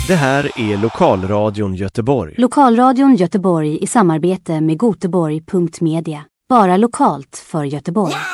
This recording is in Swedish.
Det här är Lokalradion Göteborg. Lokalradion Göteborg i samarbete med Göteborg.media. Bara lokalt för Göteborg.